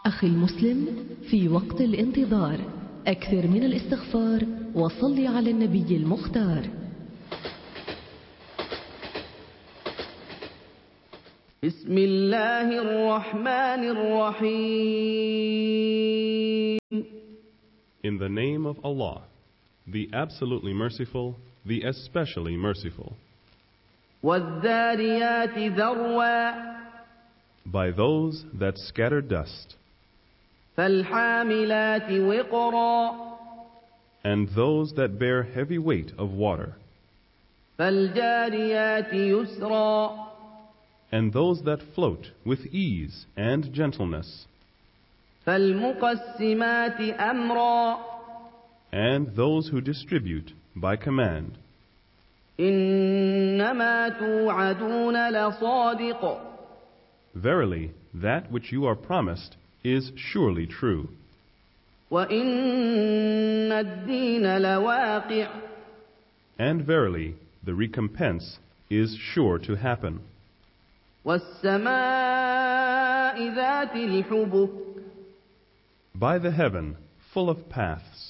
أخي المسلم، في وقت الانتظار أكثر من الاستغفار وصل على النبي المختار. بسم الله الرحمن الرحيم. In the name of Allah, the absolutely merciful, the especially merciful. والذاريات ذروا. By those that scatter dust. فالحاملات وقرا. And those that bear heavy weight of water. فالجاريات يسرا. And those that float with ease and gentleness. فالمقسمات أمرا. And those who distribute by command. إنما توعدون لصادق. Verily, that which you are promised is surely true. وإن الدين لواقع. And verily, the recompense is sure to happen. والسماء ذات الحبك. By the heaven, full of paths.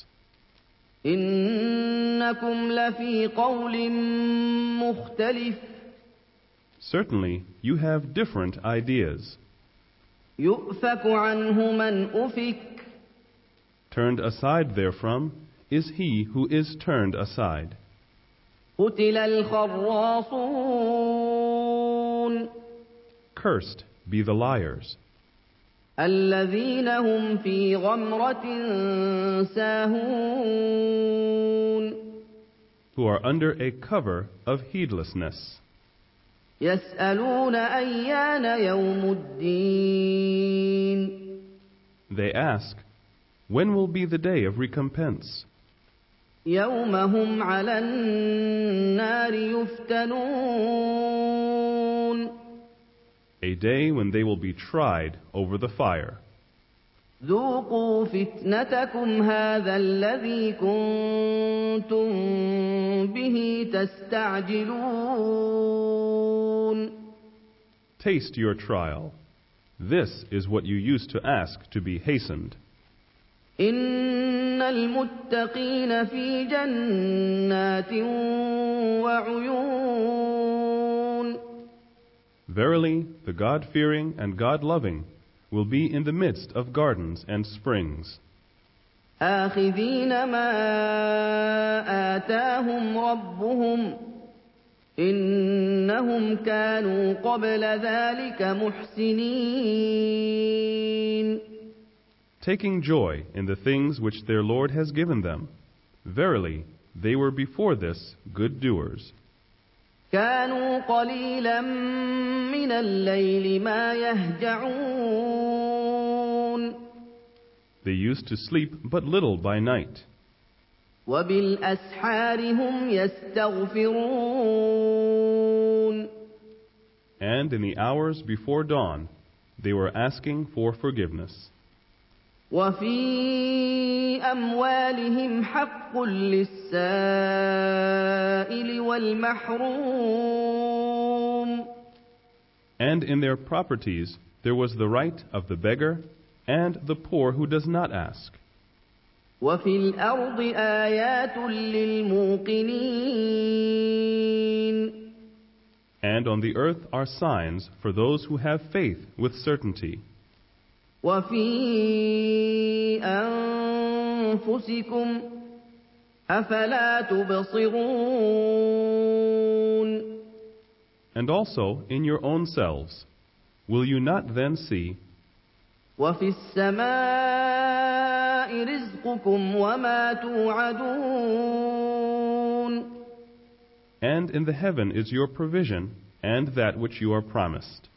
إنكم لفي قول مختلف. Certainly, you have different ideas. يؤفك عنه من أفك. Turned aside therefrom is he who is turned aside. قتل الخراصون. Cursed be the liars. الذين هم في غمرة ساهون. Who are under a cover of heedlessness. يسألون أيان يوم الدين. They ask, when will be the day of recompense? يوم هم على النار يفتنون. A day when they will be tried over the fire. ذوقوا فتنتكم هذا الذي كنتم به تستعجلون. Taste your trial. This is what you used to ask to be hastened. إن المتقين في جنات وعيون. Verily, the God-fearing and God-loving will be in the midst of gardens and springs. آخذين ما آتاهم ربهم. إنهم كانوا قبل ذلك محسنين. Taking joy in the things which their Lord has given them. Verily, they were before this good doers. كانوا قليلا من الليل ما يهجعون. They used to sleep but little by night. وبالأسحار هم يستغفرون. And in the hours before dawn, they were asking for forgiveness. وفي أموالهم حق للسائل والمحروم. And in their properties there was the right of the beggar and the poor who does not ask. وفي الأرض آيات للموقنين. And on the earth are signs for those who have faith with certainty. وفي أنفسكم أفلا تبصرون. And also in your own selves. Will you not then see? وفي السماء رزقكم وما توعدون. And in the heaven is your provision and that which you are promised.